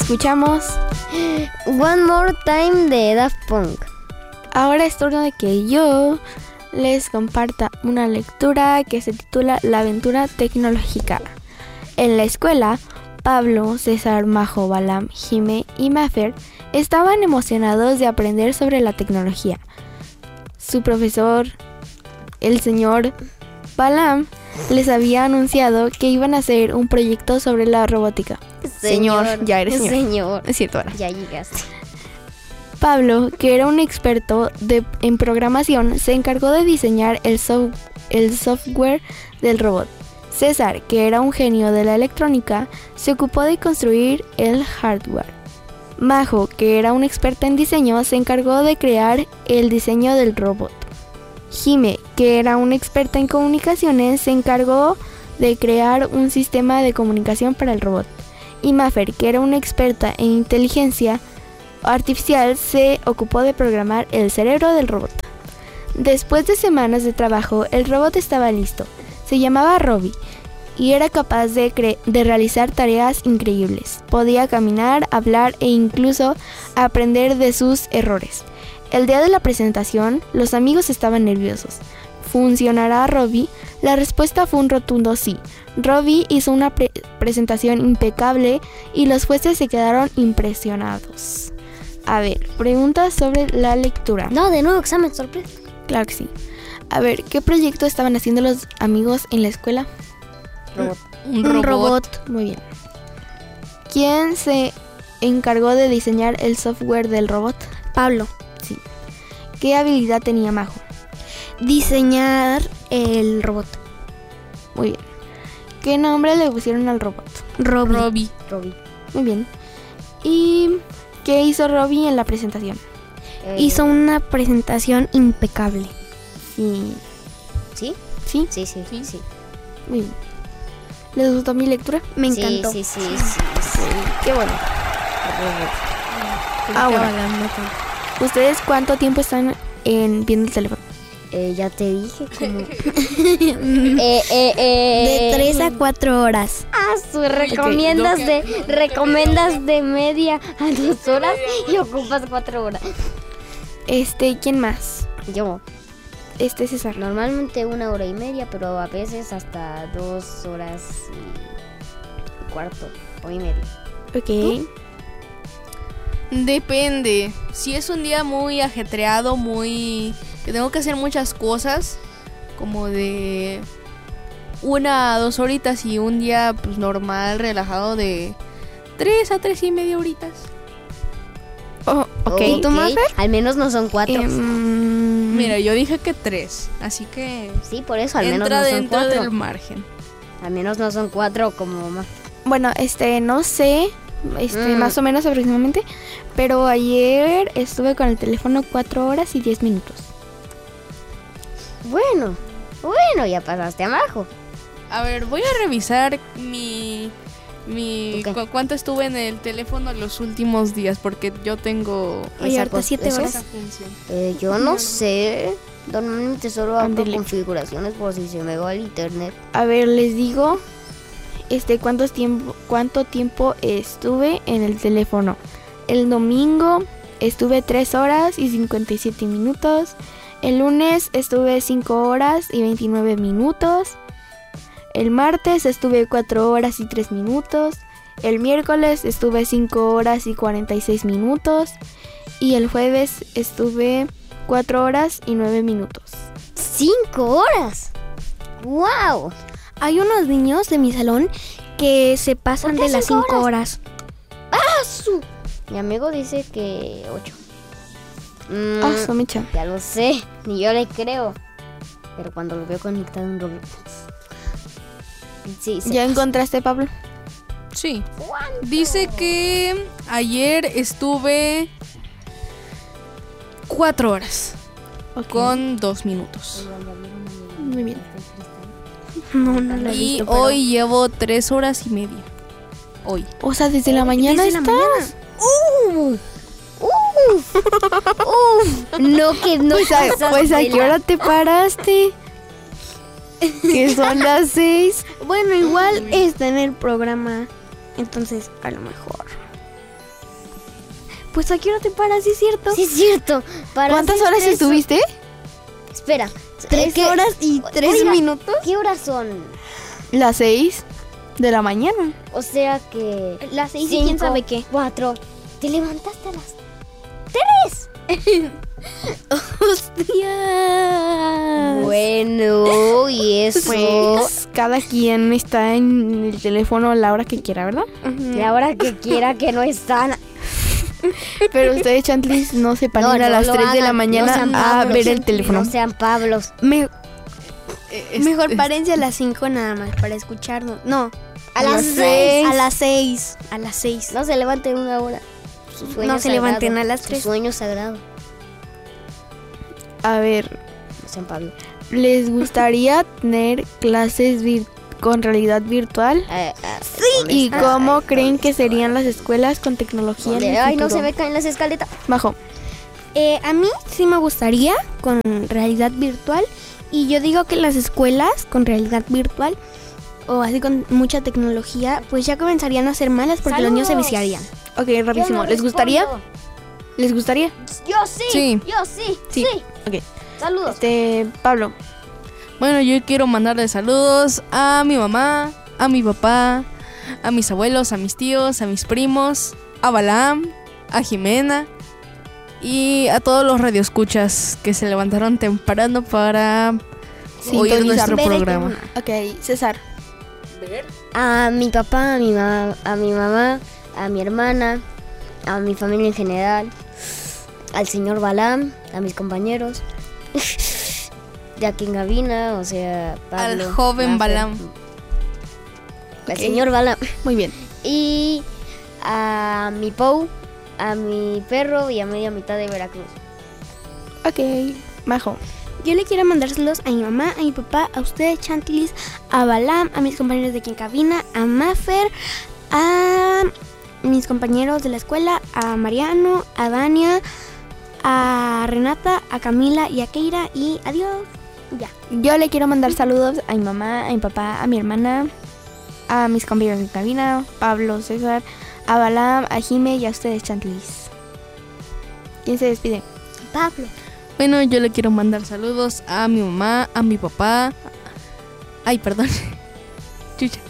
escuchamos One More Time de Daft Punk. Ahora es turno de que yo les comparta una lectura que se titula La aventura tecnológica. En la escuela, Pablo, César, Majo, Balam, Jime y Mafer estaban emocionados de aprender sobre la tecnología. Su profesor, el señor Balam, les había anunciado que iban a hacer un proyecto sobre la robótica. Señor, ya eres señor. Es cierto, ahora. Ya llegaste. Pablo, que era un experto en programación, se encargó de diseñar el software del robot. César, que era un genio de la electrónica, se ocupó de construir el hardware. Majo, que era una experta en diseño, se encargó de crear el diseño del robot. Jime, que era una experta en comunicaciones, se encargó de crear un sistema de comunicación para el robot. Y Mafer, que era una experta en inteligencia artificial, se ocupó de programar el cerebro del robot. Después de semanas de trabajo, el robot estaba listo. Se llamaba Robbie y era capaz de realizar tareas increíbles. Podía caminar, hablar e incluso aprender de sus errores. El día de la presentación, los amigos estaban nerviosos. ¿Funcionará Robbie? La respuesta fue un rotundo sí. Robbie hizo una presentación impecable y los jueces se quedaron impresionados. A ver, preguntas sobre la lectura. No, de nuevo examen sorpresa. Claro que sí. A ver, ¿qué proyecto estaban haciendo los amigos en la escuela? Un robot. Muy bien. ¿Quién se encargó de diseñar el software del robot? Pablo. Sí. ¿Qué habilidad tenía Majo? Diseñar el robot. Muy bien. ¿Qué nombre le pusieron al robot? Robbie. Muy bien. ¿Y qué hizo Robbie en la presentación? Hizo una presentación impecable. Sí. ¿Sí? ¿Sí? Sí. Muy bien. ¿Les gustó mi lectura? Me encantó. Sí. Qué bueno. Bueno. ¿Ustedes cuánto tiempo están viendo el teléfono? Ya te dije como... de 3 a 4 horas. Recomiendas de media a 2 horas y ocupas 4 horas. ¿Quién más? Yo. César. Normalmente 1 hora y media, pero a veces hasta 2 horas y cuarto o y media. Ok. ¿Tú? Depende. Si es un día muy ajetreado, que tengo que hacer muchas cosas, como de 1 a 2 horitas, y un día pues normal, relajado, de 3 a 3:30 horitas. Oh, ok. ¿Y tú, Mafer? Al menos no son 4. Mira, yo dije que 3, así que sí, por eso al menos entra no son dentro 4. del margen. Al menos no son 4 como más. Bueno, no sé, más o menos aproximadamente, pero ayer estuve con el teléfono 4 horas y 10 minutos. Bueno, ya pasaste a Majo. A ver, voy a revisar cuánto estuve en el teléfono los últimos días, porque yo tengo ahorita 7 horas. esa función. Yo no sé. Normalmente solo hago configuraciones por si se me va el internet. A ver, les digo cuánto tiempo estuve en el teléfono. El domingo estuve 3 horas y 57 minutos. El lunes estuve 5 horas y 29 minutos. El martes estuve 4 horas y 3 minutos. El miércoles estuve 5 horas y 46 minutos. Y el jueves estuve 4 horas y 9 minutos. ¡5 horas! ¡Wow! Hay unos niños de mi salón que se pasan de las 5 horas. Mi amigo dice que 8. Mecha. Ya lo sé, ni yo le creo. Pero cuando lo veo conectado a un robot. Sí. ¿Ya encontraste, Pablo? Sí. Dice que ayer estuve 4 horas con 2 minutos. Muy bien. No lo he Y visto, hoy llevo 3 horas y media. Hoy. O sea, desde la mañana desde la estás. No, que no. Pues a qué hora te paraste. Que son las 6. Bueno, igual está en el programa, entonces a lo mejor. Pues ¿a qué hora te paras? ¿Sí es cierto? Sí, es cierto. ¿Cuántas horas estuviste? Espera. 3 horas y 3 minutos. ¿Qué horas son? Las 6 de la mañana. O sea que... Las 6 y quién sabe qué. 4. ¿Te levantaste a las 3? ¡Hostia! Bueno, y eso... Pues cada quien está en el teléfono a la hora que quiera, ¿verdad? Y ahora que quiera que no están... Pero ustedes, Chantlis, no se paren a las lo 3 de la hagan, mañana no sean a Pablos, ver el teléfono. No sean Pablos. Mejor párense a las 5 nada más para escucharnos. No, A las 6. a las 6. A las 6. No se levanten una hora. Su sueño No se sagrado. levanten a las 3. Su sueño sagrado. A ver, No sean Pablo. ¿les gustaría tener clases con realidad virtual? ¿Y cómo creen que serían las escuelas con tecnología en el Ay, no futuro? se me caen las escaletas. Bajo. A mí sí me gustaría con realidad virtual. Y yo digo que las escuelas con realidad virtual o así con mucha tecnología, pues ya comenzarían a ser malas porque los niños se viciarían. Ok, rapidísimo. ¿Les gustaría? ¿Les gustaría? Yo sí. Sí. Yo sí. Sí. Sí. Ok. Saludos. Pablo. Bueno, yo quiero mandarle saludos a mi mamá, a mi papá, a mis abuelos, a mis tíos, a mis primos, a Balaam, a Jimena y a todos los radioescuchas que se levantaron temprano para oír Sintonizar. nuestro Ver el programa. Ok, César. A mi papá, a mi mamá, a mi hermana, a mi familia en general, al señor Balam, a mis compañeros, de aquí en cabina, o sea, Pablo, Al joven Mafer, Balam. al Ok. señor Balam, Muy bien. y a mi Pou, a mi perro y a media mitad de Veracruz. Ok. Majo. Yo le quiero mandar saludos a mi mamá, a mi papá, a ustedes, Chantlis, a Balam, a mis compañeros de aquí en cabina, a Mafer, a mis compañeros de la escuela, a Mariano, a Dania, a Renata, a Camila y a Keira y adiós. Ya. Yo le quiero mandar saludos a mi mamá, a mi papá, a mi hermana, a mis compañeros de cabina, Pablo, César, a Balam, a Jime y a ustedes, Chantlis. ¿Quién se despide? Pablo. Bueno, yo le quiero mandar saludos a mi mamá, a mi papá. Ay, perdón. Chucha.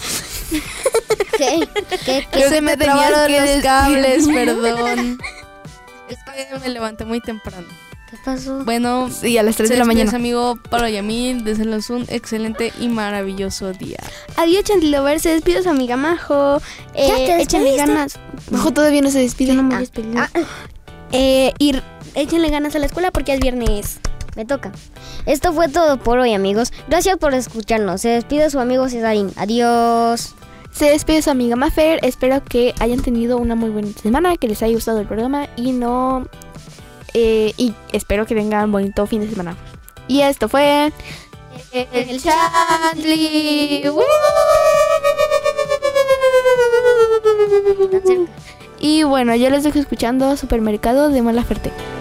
¿Qué? Se me trabaron los cables, perdón. Es que me levanté muy temprano. ¿Qué pasó? Bueno, Sí, a las 3 de la mañana. amigo Pablo Yamil, desearles un excelente y maravilloso día. Adiós, Chantilover. Se despide su amiga Majo. ¿Ya te Échenle despediste? ganas. Majo todavía no se despide. Yo no me voy a despedir. Y échenle ganas a la escuela porque es viernes. Me toca. Esto fue todo por hoy, amigos. Gracias por escucharnos. Se despide su amigo Cesarín. Adiós. Se despide su amiga Mafer. Espero que hayan tenido una muy buena semana, que les haya gustado el programa y espero que tengan bonito fin de semana. Y esto fue el Chantli. Y bueno, yo les dejo escuchando Supermercado de Malaferte.